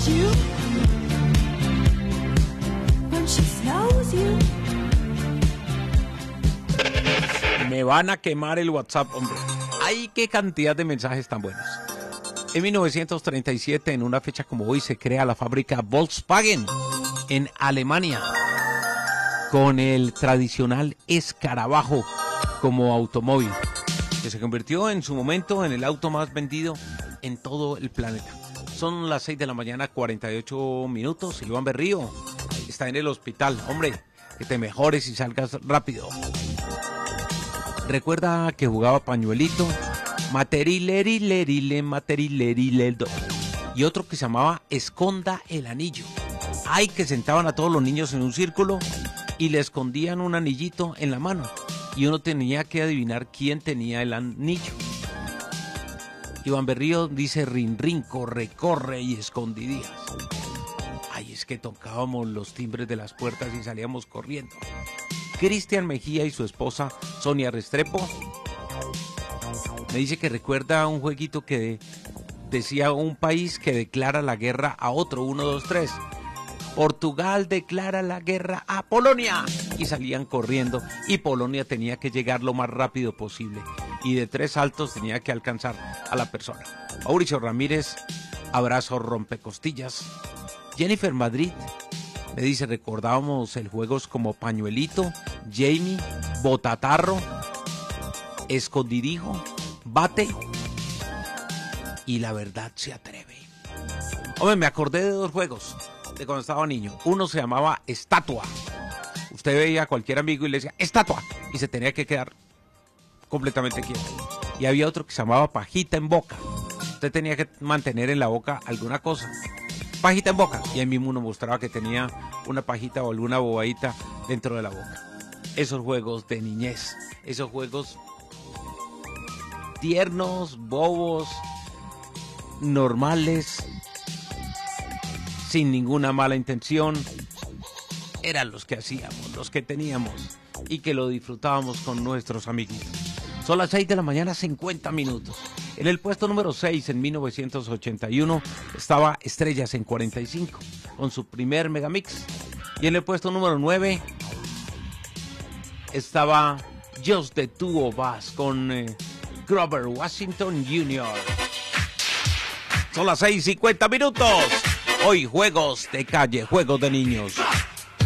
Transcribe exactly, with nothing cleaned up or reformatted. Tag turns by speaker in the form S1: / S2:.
S1: knows you, when she snows you.
S2: Me van a quemar el WhatsApp, hombre. ¡Ay, qué cantidad de mensajes tan buenos! En mil novecientos treinta y siete, en una fecha como hoy, se crea la fábrica Volkswagen en Alemania, con el tradicional escarabajo como automóvil, que se convirtió en su momento en el auto más vendido en todo el planeta. Son las seis de la mañana, cuarenta y ocho minutos. Iván Berrío está en el hospital. Hombre, que te mejores y salgas rápido. Recuerda que jugaba pañuelito, materilerilerile, materilerile, y otro que se llamaba Esconda el Anillo. Ay, que sentaban a todos los niños en un círculo y le escondían un anillito en la mano, y uno tenía que adivinar quién tenía el anillo. Iván Berrío dice rin rin, corre, corre y escondidías. Ay, es que tocábamos los timbres de las puertas y salíamos corriendo. Cristian Mejía y su esposa Sonia Restrepo me dice que recuerda un jueguito que de, decía un país que declara la guerra a otro, uno, dos, tres. Portugal declara la guerra a Polonia, y salían corriendo, y Polonia tenía que llegar lo más rápido posible, y de tres saltos tenía que alcanzar a la persona. Mauricio Ramírez, abrazo rompecostillas. Jennifer Madrid me dice, recordábamos el juegos como pañuelito, Jamie, botatarro, escondidijo, bate y la verdad se atreve. Hombre, me acordé de dos juegos de cuando estaba niño. Uno se llamaba estatua. Usted veía a cualquier amigo y le decía estatua, y se tenía que quedar completamente quieto. Y había otro que se llamaba pajita en boca. Usted tenía que mantener en la boca alguna cosa. Pajita en boca, y ahí mismo uno mostraba que tenía una pajita o alguna bobadita dentro de la boca. Esos juegos de niñez, esos juegos tiernos, bobos, normales, sin ninguna mala intención, eran los que hacíamos, los que teníamos y que lo disfrutábamos con nuestros amiguitos. Son las seis de la mañana, cincuenta minutos. En el puesto número seis, en mil novecientos ochenta y uno, estaba Estrellas en cuarenta y cinco, con su primer megamix. Y en el puesto número nueve, estaba Just the Two of Us, con eh, Grover Washington junior Son las seis cincuenta minutos. Hoy juegos de calle, juegos de niños.